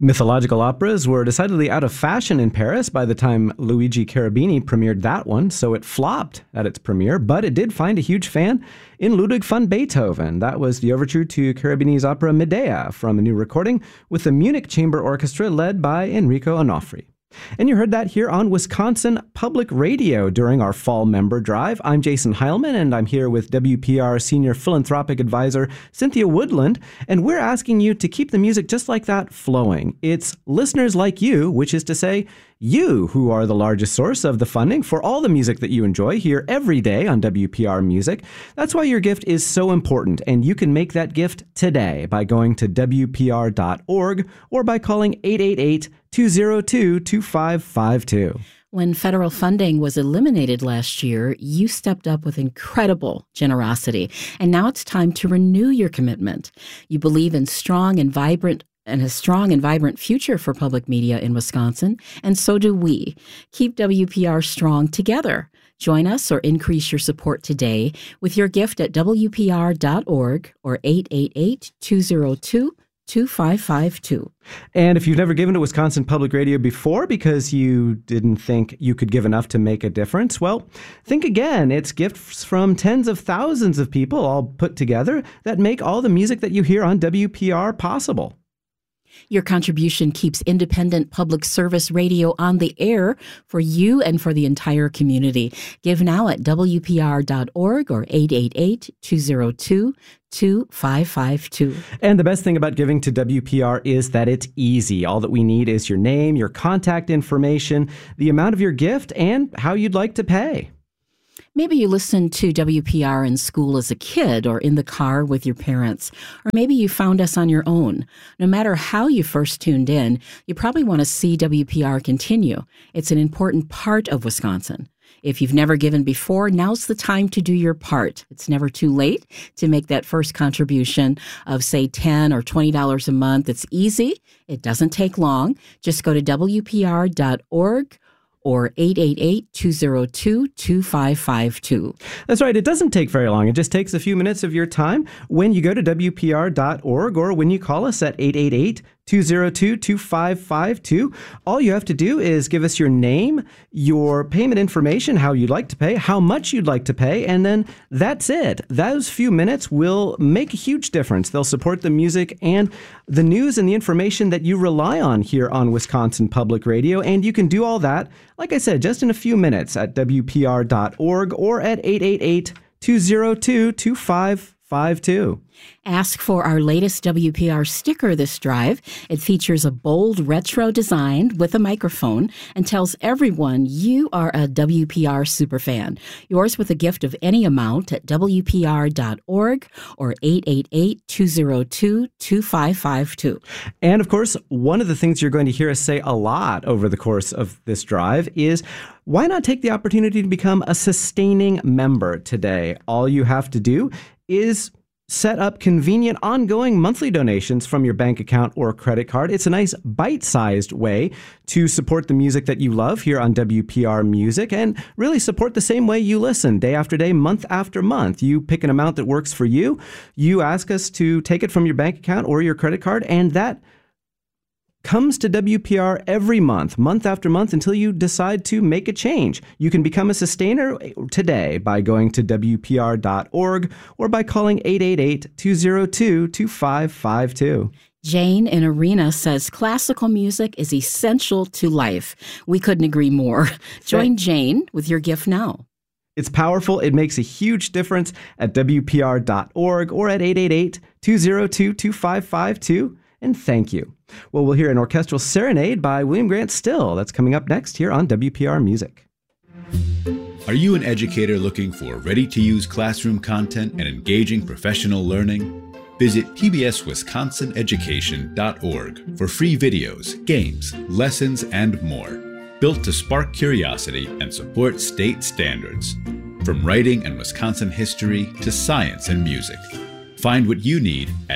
Mythological operas were decidedly out of fashion in Paris by the time Luigi Cherubini premiered that one, so it flopped at its premiere, but it did find a huge fan in Ludwig van Beethoven. That was the overture to Cherubini's opera Medea from a new recording with the Munich Chamber Orchestra led by Enrico Onofri. And you heard that here on Wisconsin Public Radio during our Fall Member Drive. I'm Jason Heilman, and I'm here with WPR Senior Philanthropic Advisor Cynthia Woodland, and we're asking you to keep the music just like that flowing. It's listeners like you, which is to say, you who are the largest source of the funding for all the music that you enjoy here every day on WPR Music. That's why your gift is so important, and you can make that gift today by going to WPR.org or by calling 888-202-2552. When federal funding was eliminated last year, you stepped up with incredible generosity, and now it's time to renew your commitment. You believe in a strong and vibrant future for public media in Wisconsin, and so do we. Keep WPR strong together. Join us or increase your support today with your gift at WPR.org or 888-202-2552. And if you've never given to Wisconsin Public Radio before because you didn't think you could give enough to make a difference, well, think again. It's gifts from tens of thousands of people all put together that make all the music that you hear on WPR possible. Your contribution keeps independent public service radio on the air for you and for the entire community. Give now at WPR.org or 888-202-2552. And the best thing about giving to WPR is that it's easy. All that we need is your name, your contact information, the amount of your gift, and how you'd like to pay. Maybe you listened to WPR in school as a kid or in the car with your parents, or maybe you found us on your own. No matter how you first tuned in, you probably want to see WPR continue. It's an important part of Wisconsin. If you've never given before, now's the time to do your part. It's never too late to make that first contribution of, say, $10 or $20 a month. It's easy. It doesn't take long. Just go to WPR.org or 888-202-2552. That's right. It doesn't take very long. It just takes a few minutes of your time when you go to WPR.org or when you call us at 888-202-2552. All you have to do is give us your name, your payment information, how you'd like to pay, how much you'd like to pay, and then that's it. Those few minutes will make a huge difference. They'll support the music and the news and the information that you rely on here on Wisconsin Public Radio, and you can do all that, like I said, just in a few minutes at WPR.org or at 888-202-2552. Ask for our latest WPR sticker this drive. It features a bold retro design with a microphone and tells everyone you are a WPR superfan. Yours with a gift of any amount at WPR.org or 888-202-2552. And of course, one of the things you're going to hear us say a lot over the course of this drive is, why not take the opportunity to become a sustaining member today? All you have to do is set up convenient, ongoing monthly donations from your bank account or credit card. It's a nice bite-sized way to support the music that you love here on WPR Music and really support the same way you listen day after day, month after month. You pick an amount that works for you. You ask us to take it from your bank account or your credit card, and that comes to WPR every month, month after month, until you decide to make a change. You can become a sustainer today by going to WPR.org or by calling 888-202-2552. Jane in Arena says classical music is essential to life. We couldn't agree more. Join Jane with your gift now. It's powerful. It makes a huge difference at WPR.org or at 888-202-2552. And thank you. Well, we'll hear an orchestral serenade by William Grant Still. That's coming up next here on WPR Music. Are you an educator looking for ready-to-use classroom content and engaging professional learning? Visit pbswisconsineducation.org for free videos, games, lessons, and more, built to spark curiosity and support state standards. From writing and Wisconsin history to science and music. Find what you need at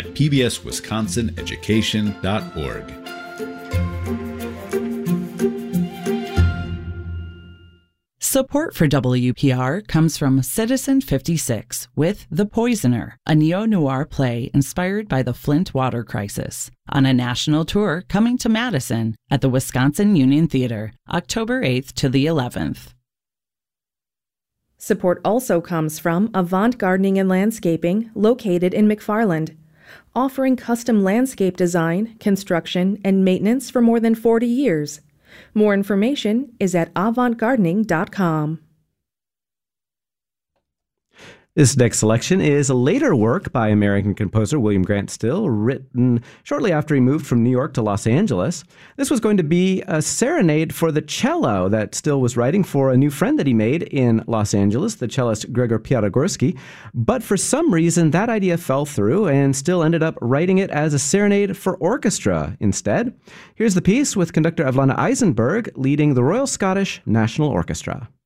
pbswisconsineducation.org. Support for WPR comes from Citizen 56 with The Poisoner, a neo-noir play inspired by the Flint water crisis, on a national tour coming to Madison at the Wisconsin Union Theater, October 8th to the 11th. Support also comes from Avant Gardening and Landscaping, located in McFarland, offering custom landscape design, construction, and maintenance for more than 40 years. More information is at avantgardening.com. This next selection is a later work by American composer William Grant Still, written shortly after he moved from New York to Los Angeles. This was going to be a serenade for the cello that Still was writing for a new friend that he made in Los Angeles, the cellist Gregor Piatigorsky. But for some reason, that idea fell through, and Still ended up writing it as a serenade for orchestra instead. Here's the piece with conductor Evlana Eisenberg leading the Royal Scottish National Orchestra.